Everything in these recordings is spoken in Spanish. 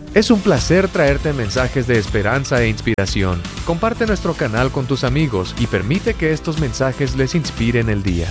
Es un placer traerte mensajes de esperanza e inspiración. Comparte nuestro canal con tus amigos y permite que estos mensajes les inspiren el día.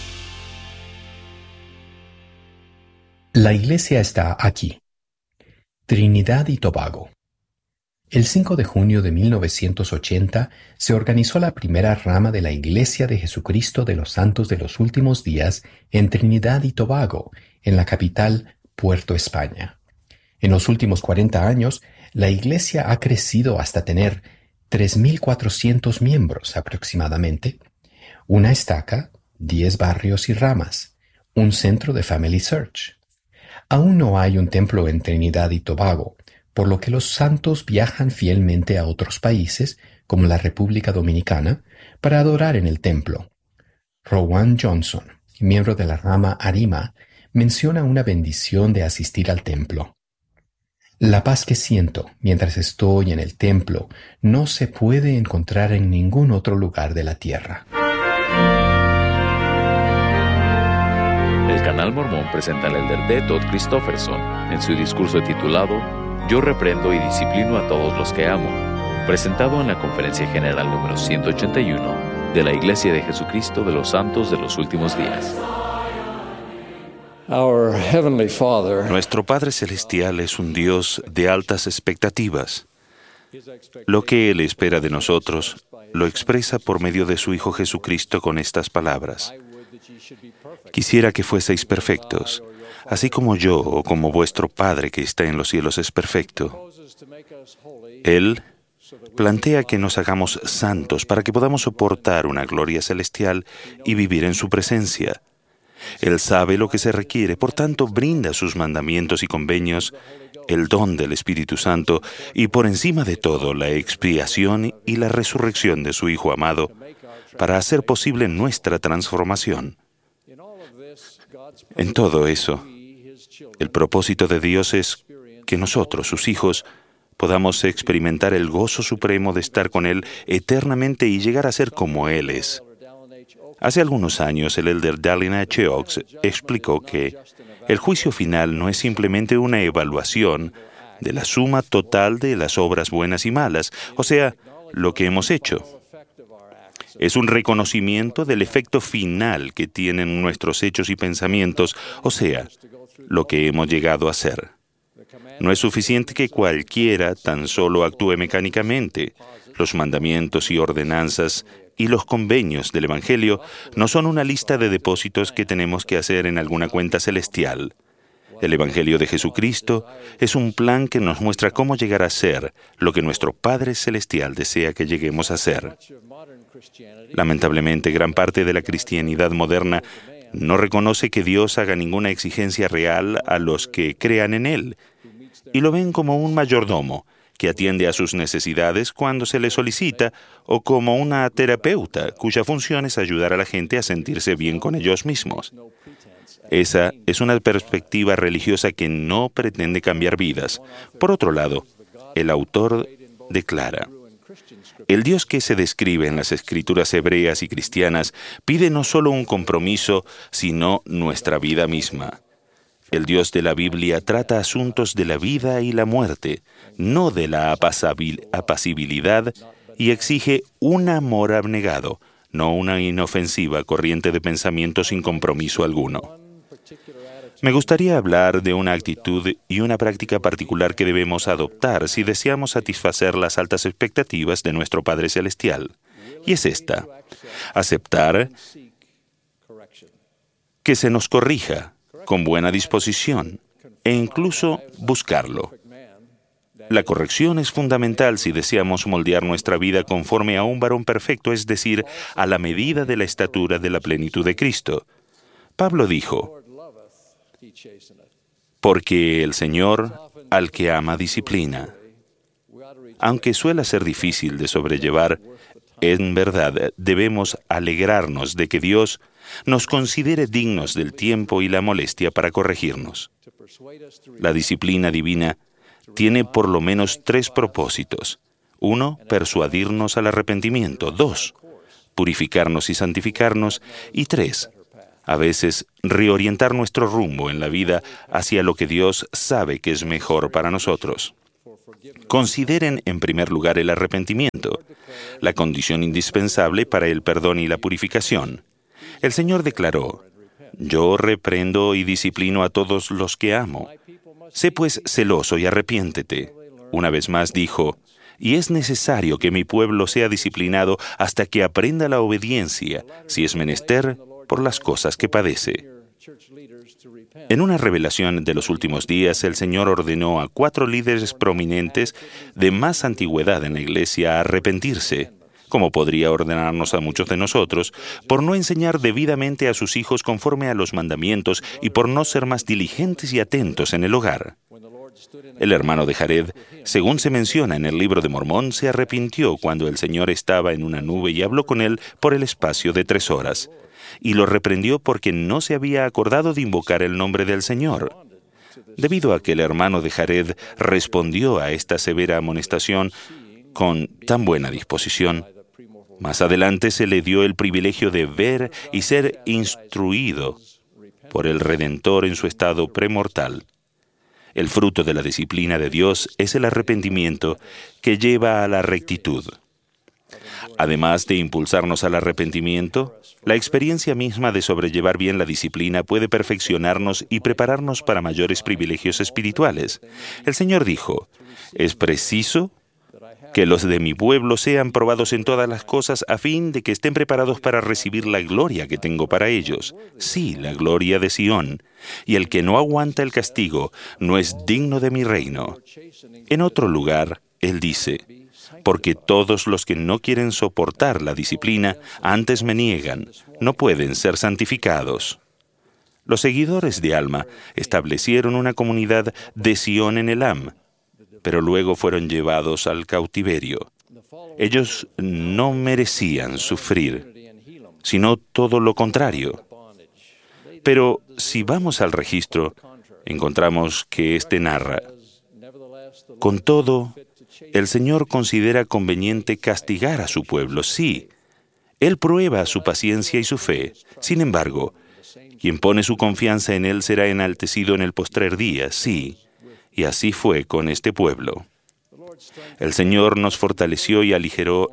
La iglesia está aquí. Trinidad y Tobago. El 5 de junio de 1980 se organizó la primera rama de la Iglesia de Jesucristo de los Santos de los Últimos Días en Trinidad y Tobago, en la capital, Puerto España. En los últimos 40 años, la Iglesia ha crecido hasta tener 3.400 miembros aproximadamente, una estaca, 10 barrios y ramas, un centro de Family Search. Aún no hay un templo en Trinidad y Tobago, por lo que los santos viajan fielmente a otros países, como la República Dominicana, para adorar en el templo. Rowan Johnson, miembro de la rama Arima, menciona una bendición de asistir al templo. La paz que siento mientras estoy en el templo no se puede encontrar en ningún otro lugar de la tierra. El Canal Mormón presenta al elder D. Todd Christofferson en su discurso titulado Yo reprendo y disciplino a todos los que amo, presentado en la Conferencia General número 181 de la Iglesia de Jesucristo de los Santos de los Últimos Días. Nuestro Padre Celestial es un Dios de altas expectativas. Lo que Él espera de nosotros lo expresa por medio de su Hijo Jesucristo con estas palabras. Quisiera que fueseis perfectos, así como yo o como vuestro Padre que está en los cielos es perfecto. Él plantea que nos hagamos santos para que podamos soportar una gloria celestial y vivir en su presencia. Él sabe lo que se requiere, por tanto brinda sus mandamientos y convenios, el don del Espíritu Santo y por encima de todo la expiación y la resurrección de su Hijo amado para hacer posible nuestra transformación. En todo eso, el propósito de Dios es que nosotros, sus hijos, podamos experimentar el gozo supremo de estar con Él eternamente y llegar a ser como Él es. Hace algunos años, el elder Dallin H. Oaks explicó que el juicio final no es simplemente una evaluación de la suma total de las obras buenas y malas, o sea, lo que hemos hecho. Es un reconocimiento del efecto final que tienen nuestros hechos y pensamientos, o sea, lo que hemos llegado a ser. No es suficiente que cualquiera tan solo actúe mecánicamente. Los mandamientos y ordenanzas y los convenios del Evangelio no son una lista de depósitos que tenemos que hacer en alguna cuenta celestial. El Evangelio de Jesucristo es un plan que nos muestra cómo llegar a ser lo que nuestro Padre Celestial desea que lleguemos a ser. Lamentablemente, gran parte de la cristianidad moderna no reconoce que Dios haga ninguna exigencia real a los que crean en Él, y lo ven como un mayordomo que atiende a sus necesidades cuando se le solicita, o como una terapeuta cuya función es ayudar a la gente a sentirse bien con ellos mismos. Esa es una perspectiva religiosa que no pretende cambiar vidas. Por otro lado, el autor declara: el Dios que se describe en las escrituras hebreas y cristianas pide no solo un compromiso, sino nuestra vida misma. El Dios de la Biblia trata asuntos de la vida y la muerte, no de la apacibilidad, y exige un amor abnegado, no una inofensiva corriente de pensamiento sin compromiso alguno. Me gustaría hablar de una actitud y una práctica particular que debemos adoptar si deseamos satisfacer las altas expectativas de nuestro Padre Celestial. Y es esta: aceptar que se nos corrija con buena disposición e incluso buscarlo. La corrección es fundamental si deseamos moldear nuestra vida conforme a un varón perfecto, es decir, a la medida de la estatura de la plenitud de Cristo. Pablo dijo: porque el Señor al que ama disciplina. Aunque suele ser difícil de sobrellevar, en verdad debemos alegrarnos de que Dios nos considere dignos del tiempo y la molestia para corregirnos. La disciplina divina tiene por lo menos 3 propósitos. 1, persuadirnos al arrepentimiento. 2, purificarnos y santificarnos. Y 3, a veces reorientar nuestro rumbo en la vida hacia lo que Dios sabe que es mejor para nosotros. Consideren en primer lugar el arrepentimiento, la condición indispensable para el perdón y la purificación. El Señor declaró: «Yo reprendo y disciplino a todos los que amo. Sé pues celoso y arrepiéntete». Una vez más dijo: «Y es necesario que mi pueblo sea disciplinado hasta que aprenda la obediencia, si es menester, por las cosas que padece». En una revelación de los últimos días, el Señor ordenó a 4 líderes prominentes de más antigüedad en la Iglesia a arrepentirse, como podría ordenarnos a muchos de nosotros, por no enseñar debidamente a sus hijos conforme a los mandamientos y por no ser más diligentes y atentos en el hogar. El hermano de Jared, según se menciona en el libro de Mormón, se arrepintió cuando el Señor estaba en una nube y habló con él por el espacio de 3 horas, y lo reprendió porque no se había acordado de invocar el nombre del Señor. Debido a que el hermano de Jared respondió a esta severa amonestación con tan buena disposición, más adelante se le dio el privilegio de ver y ser instruido por el Redentor en su estado premortal. El fruto de la disciplina de Dios es el arrepentimiento que lleva a la rectitud. Además de impulsarnos al arrepentimiento, la experiencia misma de sobrellevar bien la disciplina puede perfeccionarnos y prepararnos para mayores privilegios espirituales. El Señor dijo: «Es preciso que los de mi pueblo sean probados en todas las cosas a fin de que estén preparados para recibir la gloria que tengo para ellos. Sí, la gloria de Sión. Y el que no aguanta el castigo no es digno de mi reino». En otro lugar, Él dice: «Porque todos los que no quieren soportar la disciplina antes me niegan, no pueden ser santificados». Los seguidores de Alma establecieron una comunidad de Sión en Elam, pero luego fueron llevados al cautiverio. Ellos no merecían sufrir, sino todo lo contrario. Pero si vamos al registro, encontramos que éste narra: «Con todo, el Señor considera conveniente castigar a su pueblo, sí. Él prueba su paciencia y su fe. Sin embargo, quien pone su confianza en Él será enaltecido en el postrer día, sí». Y así fue con este pueblo. El Señor los fortaleció y aligeró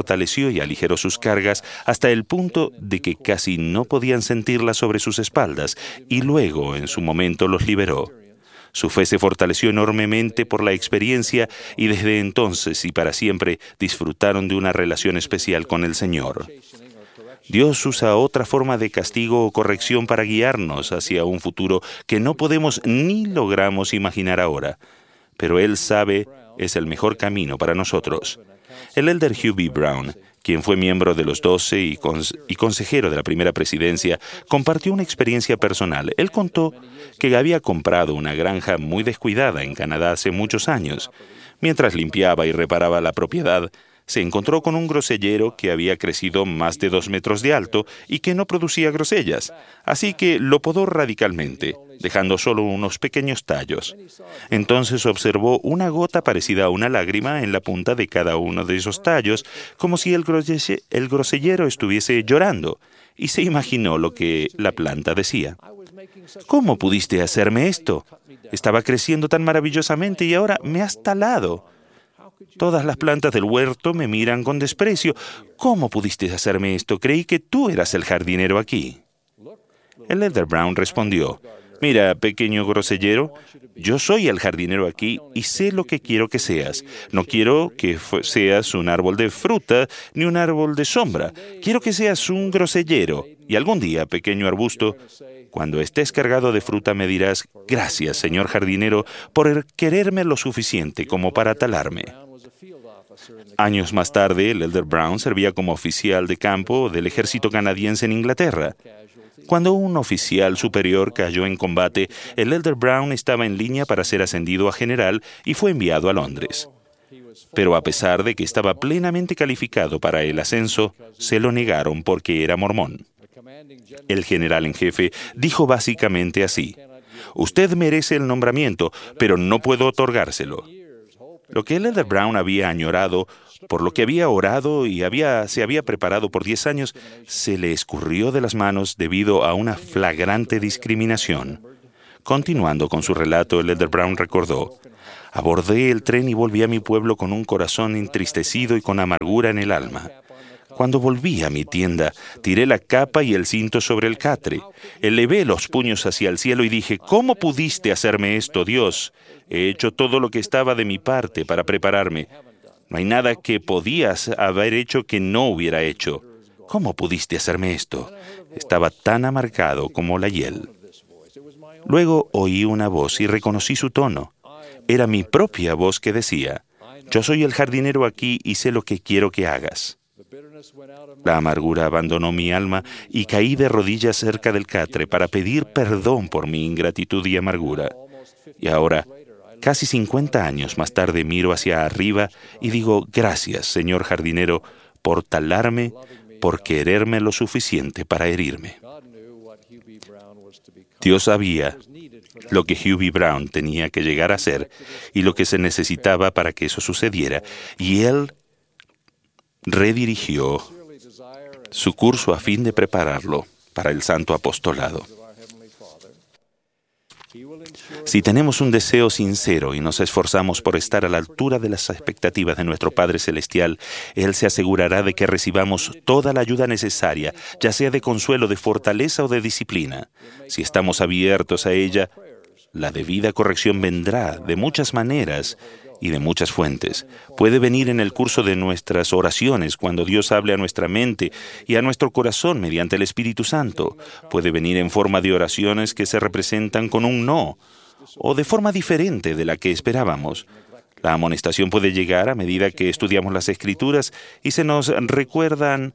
sus cargas hasta el punto de que casi no podían sentirlas sobre sus espaldas, y luego, en su momento, los liberó. Su fe se fortaleció enormemente por la experiencia y desde entonces y para siempre disfrutaron de una relación especial con el Señor. Dios usa otra forma de castigo o corrección para guiarnos hacia un futuro que no podemos ni logramos imaginar ahora, pero Él sabe es el mejor camino para nosotros. El elder Hugh B. Brown, quien fue miembro de los 12 y consejero de la primera presidencia, compartió una experiencia personal. Él contó que había comprado una granja muy descuidada en Canadá hace muchos años. Mientras limpiaba y reparaba la propiedad, se encontró con un grosellero que había crecido más de 2 metros de alto y que no producía grosellas, así que lo podó radicalmente, dejando solo unos pequeños tallos. Entonces observó una gota parecida a una lágrima en la punta de cada uno de esos tallos, como si el grosellero estuviese llorando, y se imaginó lo que la planta decía. «¿Cómo pudiste hacerme esto? Estaba creciendo tan maravillosamente y ahora me has talado. Todas las plantas del huerto me miran con desprecio. ¿Cómo pudiste hacerme esto? Creí que tú eras el jardinero aquí». El elder Brown respondió: «Mira, pequeño grosellero, yo soy el jardinero aquí y sé lo que quiero que seas. No quiero que seas un árbol de fruta ni un árbol de sombra. Quiero que seas un grosellero. Y algún día, pequeño arbusto, cuando estés cargado de fruta me dirás: gracias, señor jardinero, por quererme lo suficiente como para talarme». Años más tarde, el elder Brown servía como oficial de campo del ejército canadiense en Inglaterra. Cuando un oficial superior cayó en combate, el elder Brown estaba en línea para ser ascendido a general y fue enviado a Londres. Pero a pesar de que estaba plenamente calificado para el ascenso, se lo negaron porque era mormón. El general en jefe dijo básicamente así: «Usted merece el nombramiento, pero no puedo otorgárselo». Lo que el elder Brown había añorado, por lo que había orado y se había preparado por 10 años, se le escurrió de las manos debido a una flagrante discriminación. Continuando con su relato, el elder Brown recordó: abordé el tren y volví a mi pueblo con un corazón entristecido y con amargura en el alma. Cuando volví a mi tienda, tiré la capa y el cinto sobre el catre. Elevé los puños hacia el cielo y dije: ¿cómo pudiste hacerme esto, Dios? He hecho todo lo que estaba de mi parte para prepararme. No hay nada que podías haber hecho que no hubiera hecho. ¿Cómo pudiste hacerme esto? Estaba tan amargado como la hiel. Luego oí una voz y reconocí su tono. Era mi propia voz que decía: yo soy el jardinero aquí y sé lo que quiero que hagas. La amargura abandonó mi alma y caí de rodillas cerca del catre para pedir perdón por mi ingratitud y amargura. Y ahora, casi 50 años más tarde, miro hacia arriba y digo: gracias, señor jardinero, por talarme, por quererme lo suficiente para herirme. Dios sabía lo que Huey Brown tenía que llegar a ser y lo que se necesitaba para que eso sucediera, y Él redirigió su curso a fin de prepararlo para el santo apostolado. Si tenemos un deseo sincero y nos esforzamos por estar a la altura de las expectativas de nuestro Padre Celestial, Él se asegurará de que recibamos toda la ayuda necesaria, ya sea de consuelo, de fortaleza o de disciplina. Si estamos abiertos a ella, la debida corrección vendrá de muchas maneras y de muchas fuentes. Puede venir en el curso de nuestras oraciones, cuando Dios hable a nuestra mente y a nuestro corazón mediante el Espíritu Santo. Puede venir en forma de oraciones que se representan con un no, o de forma diferente de la que esperábamos. La amonestación puede llegar a medida que estudiamos las Escrituras y se nos recuerden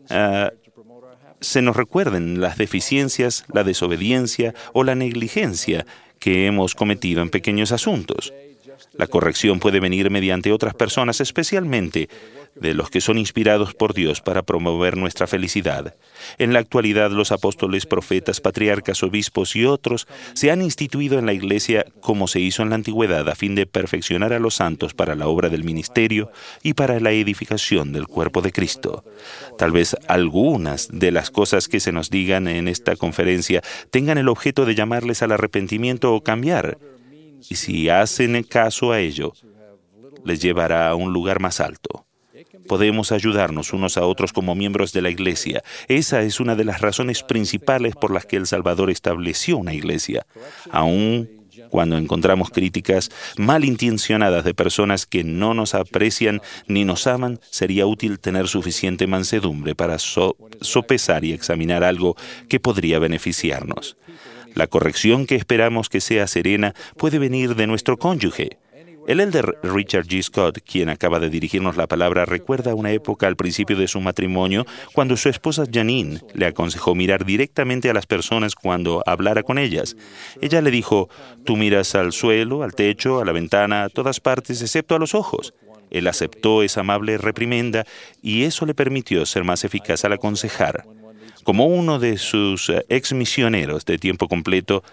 las deficiencias, la desobediencia o la negligencia que hemos cometido en pequeños asuntos. La corrección puede venir mediante otras personas, especialmente de los que son inspirados por Dios para promover nuestra felicidad. En la actualidad, los apóstoles, profetas, patriarcas, obispos y otros se han instituido en la Iglesia como se hizo en la antigüedad, a fin de perfeccionar a los santos para la obra del ministerio y para la edificación del cuerpo de Cristo. Tal vez algunas de las cosas que se nos digan en esta conferencia tengan el objeto de llamarles al arrepentimiento o cambiar. Y si hacen caso a ello, les llevará a un lugar más alto. Podemos ayudarnos unos a otros como miembros de la Iglesia. Esa es una de las razones principales por las que el Salvador estableció una Iglesia. Aun cuando encontramos críticas malintencionadas de personas que no nos aprecian ni nos aman, sería útil tener suficiente mansedumbre para sopesar y examinar algo que podría beneficiarnos. La corrección que esperamos que sea serena puede venir de nuestro cónyuge. El elder Richard G. Scott, quien acaba de dirigirnos la palabra, recuerda una época al principio de su matrimonio cuando su esposa Janine le aconsejó mirar directamente a las personas cuando hablara con ellas. Ella le dijo: tú miras al suelo, al techo, a la ventana, a todas partes excepto a los ojos. Él aceptó esa amable reprimenda y eso le permitió ser más eficaz al aconsejar. Como uno de sus exmisioneros de tiempo completo,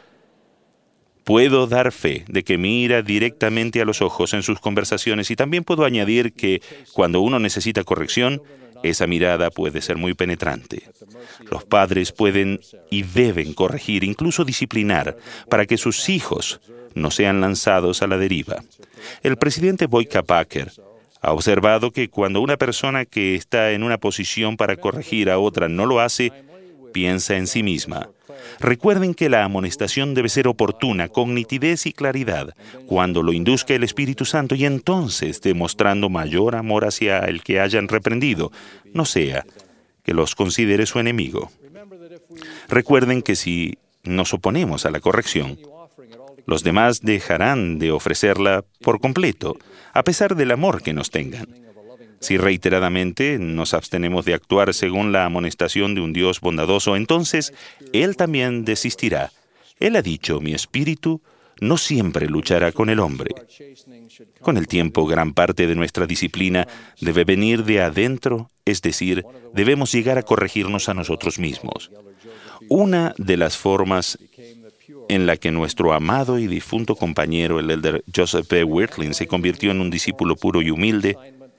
puedo dar fe de que mira directamente a los ojos en sus conversaciones, y también puedo añadir que cuando uno necesita corrección, esa mirada puede ser muy penetrante. Los padres pueden y deben corregir, incluso disciplinar, para que sus hijos no sean lanzados a la deriva. El presidente Boyka Packer ha observado que cuando una persona que está en una posición para corregir a otra no lo hace, piensa en sí misma. Recuerden que la amonestación debe ser oportuna, con nitidez y claridad, cuando lo induzca el Espíritu Santo, y entonces demostrando mayor amor hacia el que hayan reprendido, no sea que los considere su enemigo. Recuerden que si nos oponemos a la corrección, los demás dejarán de ofrecerla por completo, a pesar del amor que nos tengan. Si reiteradamente nos abstenemos de actuar según la amonestación de un Dios bondadoso, entonces Él también desistirá. Él ha dicho: mi espíritu no siempre luchará con el hombre. Con el tiempo, gran parte de nuestra disciplina debe venir de adentro, es decir, debemos llegar a corregirnos a nosotros mismos. Una de las formas en la que nuestro amado y difunto compañero, el elder Joseph B. Wirthlin, se convirtió en un discípulo puro y humilde,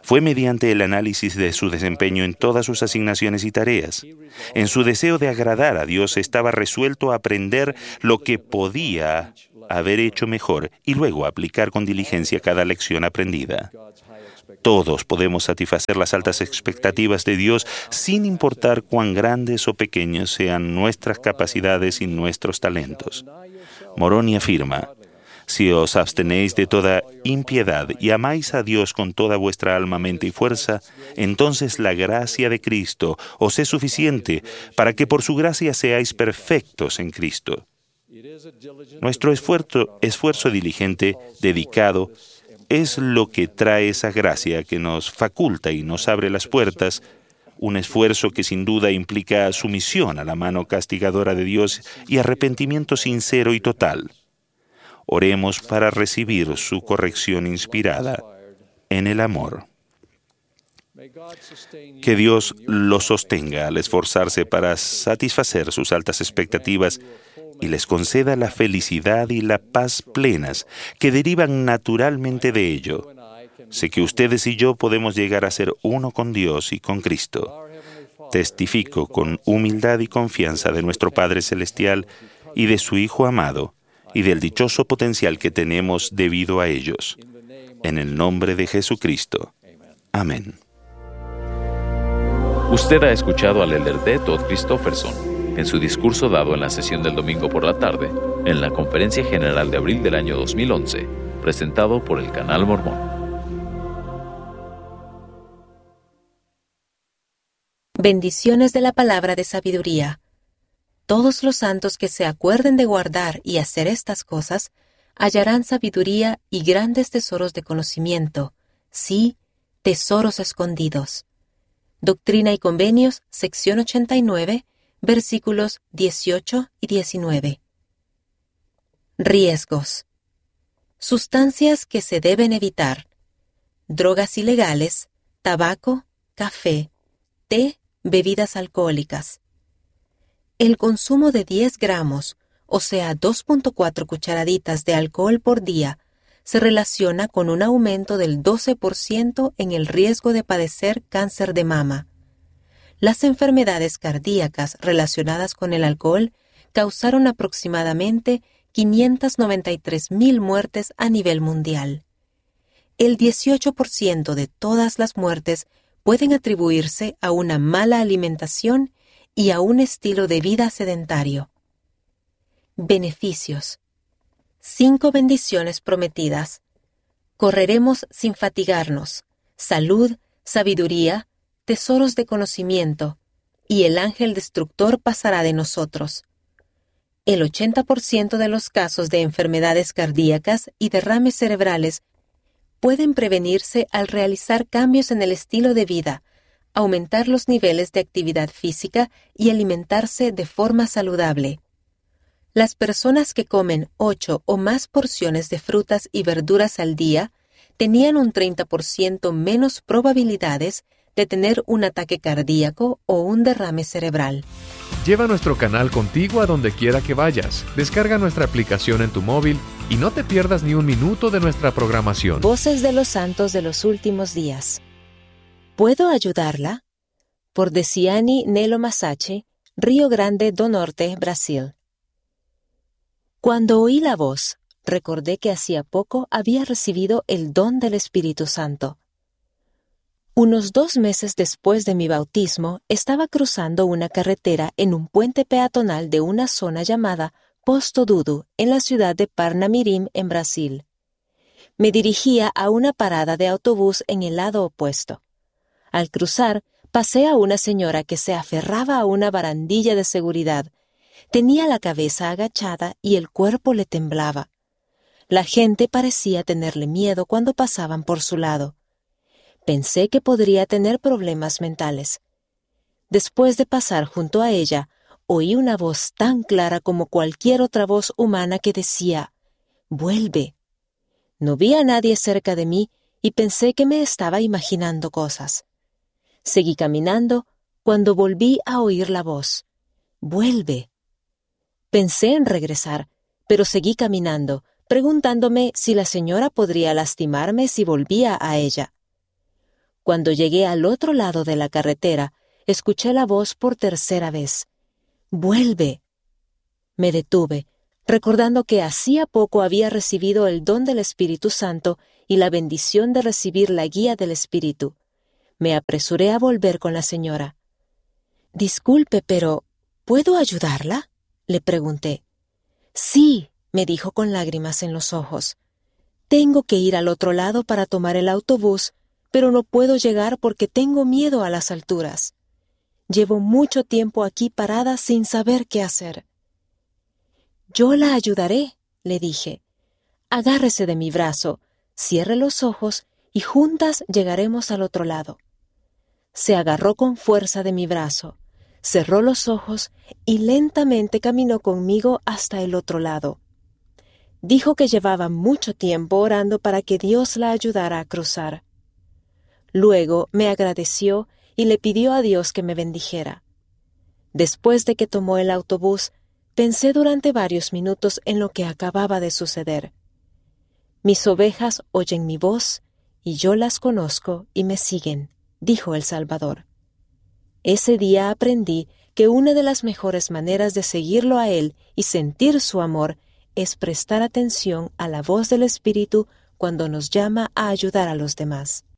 Fue mediante el análisis de su desempeño en todas sus asignaciones y tareas. En su deseo de agradar a Dios estaba resuelto a aprender lo que podía haber hecho mejor y luego aplicar con diligencia cada lección aprendida. Todos podemos satisfacer las altas expectativas de Dios sin importar cuán grandes o pequeños sean nuestras capacidades y nuestros talentos. Moroni afirma: si os abstenéis de toda impiedad y amáis a Dios con toda vuestra alma, mente y fuerza, entonces la gracia de Cristo os es suficiente para que por su gracia seáis perfectos en Cristo. Nuestro esfuerzo diligente, dedicado, es lo que trae esa gracia que nos faculta y nos abre las puertas, un esfuerzo que sin duda implica sumisión a la mano castigadora de Dios y arrepentimiento sincero y total. Oremos para recibir su corrección inspirada en el amor. Que Dios los sostenga al esforzarse para satisfacer sus altas expectativas y les conceda la felicidad y la paz plenas que derivan naturalmente de ello. Sé que ustedes y yo podemos llegar a ser uno con Dios y con Cristo. Testifico con humildad y confianza de nuestro Padre Celestial y de su Hijo amado, y del dichoso potencial que tenemos debido a ellos. En el nombre de Jesucristo. Amén. Usted ha escuchado al elder D. Todd Christofferson en su discurso dado en la sesión del domingo por la tarde, en la Conferencia General de abril del año 2011, presentado por el Canal Mormón. Bendiciones de la palabra de sabiduría. Todos los santos que se acuerden de guardar y hacer estas cosas, hallarán sabiduría y grandes tesoros de conocimiento, sí, tesoros escondidos. Doctrina y Convenios, sección 89, versículos 18 y 19. Riesgos. Sustancias que se deben evitar: drogas ilegales, tabaco, café, té, bebidas alcohólicas. El consumo de 10 gramos, o sea 2.4 cucharaditas de alcohol por día, se relaciona con un aumento del 12% en el riesgo de padecer cáncer de mama. Las enfermedades cardíacas relacionadas con el alcohol causaron aproximadamente 593,000 muertes a nivel mundial. El 18% de todas las muertes pueden atribuirse a una mala alimentación y a un estilo de vida sedentario. Beneficios. 5 bendiciones prometidas. Correremos sin fatigarnos. Salud, sabiduría, tesoros de conocimiento, y el ángel destructor pasará de nosotros. El 80% de los casos de enfermedades cardíacas y derrames cerebrales pueden prevenirse al realizar cambios en el estilo de vida, aumentar los niveles de actividad física y alimentarse de forma saludable. Las personas que comen 8 o más porciones de frutas y verduras al día tenían un 30% menos probabilidades de tener un ataque cardíaco o un derrame cerebral. Lleva nuestro canal contigo a donde quiera que vayas. Descarga nuestra aplicación en tu móvil y no te pierdas ni un minuto de nuestra programación. Voces de los santos de los últimos días. ¿Puedo ayudarla? Por Deciani Nelo Masache, Río Grande do Norte, Brasil. Cuando oí la voz, recordé que hacía poco había recibido el don del Espíritu Santo. Unos 2 meses después de mi bautismo, estaba cruzando una carretera en un puente peatonal de una zona llamada Posto Dudu, en la ciudad de Parnamirim, en Brasil. Me dirigía a una parada de autobús en el lado opuesto. Al cruzar, pasé a una señora que se aferraba a una barandilla de seguridad. Tenía la cabeza agachada y el cuerpo le temblaba. La gente parecía tenerle miedo cuando pasaban por su lado. Pensé que podría tener problemas mentales. Después de pasar junto a ella, oí una voz tan clara como cualquier otra voz humana que decía: «Vuelve». No vi a nadie cerca de mí y pensé que me estaba imaginando cosas. Seguí caminando cuando volví a oír la voz: «Vuelve». Pensé en regresar, pero seguí caminando, preguntándome si la señora podría lastimarme si volvía a ella. Cuando llegué al otro lado de la carretera, escuché la voz por tercera vez. ¡Vuelve! Me detuve, recordando que hacía poco había recibido el don del Espíritu Santo y la bendición de recibir la guía del Espíritu. Me apresuré a volver con la señora. «Disculpe, pero ¿puedo ayudarla?», le pregunté. «Sí», me dijo con lágrimas en los ojos. «Tengo que ir al otro lado para tomar el autobús, pero no puedo llegar porque tengo miedo a las alturas. Llevo mucho tiempo aquí parada sin saber qué hacer». «Yo la ayudaré», le dije. «Agárrese de mi brazo, cierre los ojos y juntas llegaremos al otro lado». Se agarró con fuerza de mi brazo, cerró los ojos y lentamente caminó conmigo hasta el otro lado. Dijo que llevaba mucho tiempo orando para que Dios la ayudara a cruzar. Luego me agradeció y le pidió a Dios que me bendijera. Después de que tomó el autobús, pensé durante varios minutos en lo que acababa de suceder. Mis ovejas oyen mi voz y yo las conozco y me siguen, dijo el Salvador. Ese día aprendí que una de las mejores maneras de seguirlo a Él y sentir su amor es prestar atención a la voz del Espíritu cuando nos llama a ayudar a los demás.